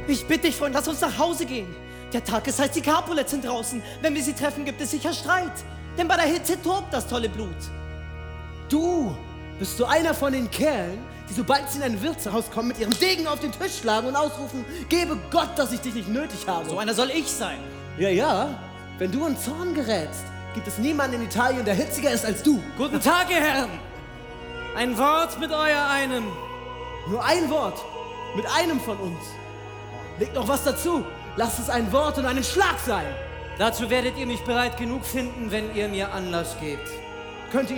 Ich bitte dich, Freund, lass uns nach Hause gehen. Der Tag ist heiß, die Capulets sind draußen. Wenn wir sie treffen, gibt es sicher Streit. Denn bei der Hitze tobt das tolle Blut. Du bist so einer von den Kerlen, die sobald sie in ein Wirtshaus kommen, mit ihrem Degen auf den Tisch schlagen und ausrufen, gebe Gott, dass ich dich nicht nötig habe. So einer soll ich sein. Ja, wenn du in Zorn gerätst, gibt es niemanden in Italien, der hitziger ist als du. Guten Tag, ihr Herren. Ein Wort mit euer einem. Nur ein Wort mit einem von uns. Legt noch was dazu. Lasst es ein Wort und einen Schlag sein. Dazu werdet ihr mich bereit genug finden, wenn ihr mir Anlass gebt. Könnt ihr